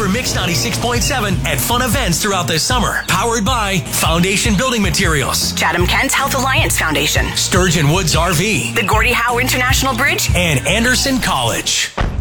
for Mix 96.7 at fun events throughout the summer. Powered by Foundation Building Materials, Chatham-Kent Health Alliance Foundation, Sturgeon Woods RV, the Gordie Howe International Bridge, and Anderson College.